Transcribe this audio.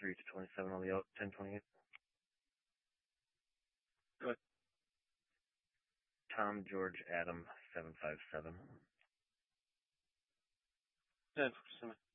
3 to 27 on the out, 1028. Go ahead. Tom George Adam 757. 1047.